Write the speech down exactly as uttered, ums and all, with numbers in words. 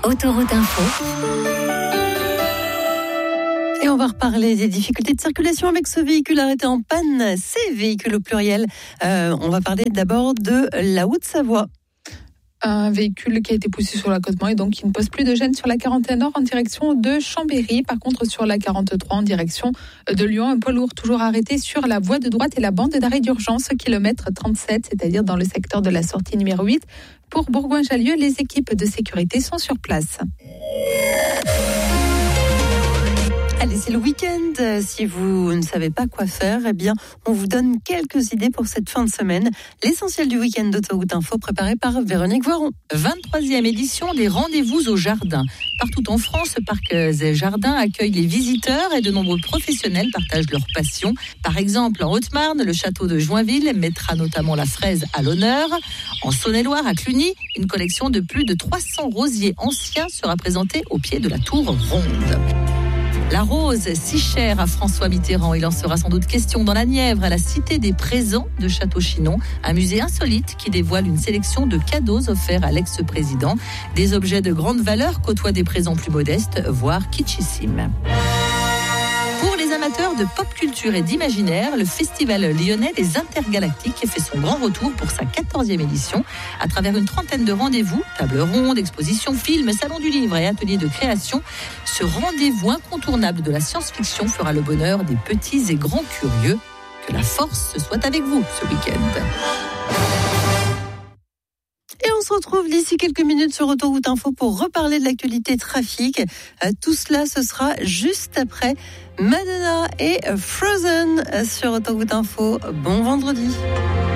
Autoroute Info. Et on va reparler des difficultés de circulation avec ce véhicule arrêté en panne, ces véhicules au pluriel. Euh, on va parler d'abord de la Haute-Savoie. Un véhicule qui a été poussé sur l'accotement et donc qui ne pose plus de gêne sur la quarante et un Nord en direction de Chambéry. Par contre, sur la quarante-trois en direction de Lyon, un poids lourd toujours arrêté sur la voie de droite et la bande d'arrêt d'urgence, kilomètre trente-sept, c'est-à-dire dans le secteur de la sortie numéro huit. Pour Bourgoin-Jallieu, les équipes de sécurité sont sur place. Allez, c'est le week-end. Si vous ne savez pas quoi faire, eh bien, on vous donne quelques idées pour cette fin de semaine. L'essentiel du week-end d'Autoroute Info préparé par Véronique Voiron. vingt-troisième édition des rendez-vous au jardin. Partout en France, parcs et jardins accueillent les visiteurs et de nombreux professionnels partagent leur passion. Par exemple, en Haute-Marne, le château de Joinville mettra notamment la fraise à l'honneur. En Saône-et-Loire, à Cluny, une collection de plus de trois cents rosiers anciens sera présentée au pied de la tour ronde. La rose, si chère à François Mitterrand, il en sera sans doute question dans la Nièvre, à la Cité des Présents de Château-Chinon, un musée insolite qui dévoile une sélection de cadeaux offerts à l'ex-président. Des objets de grande valeur côtoient des présents plus modestes, voire kitschissimes. Pour les amateurs de pop culture et d'imaginaire, le festival lyonnais des Intergalactiques fait son grand retour pour sa quatorzième édition. À travers une trentaine de rendez-vous, tables rondes, expositions, films, salons du livre et ateliers de création, ce rendez-vous incontournable de la science-fiction fera le bonheur des petits et grands curieux. Que la force soit avec vous ce week-end. Et on se retrouve d'ici quelques minutes sur Autoroute Info pour reparler de l'actualité trafic. Euh, tout cela, ce sera juste après Madonna et Frozen sur Autoroute Info. Bon vendredi.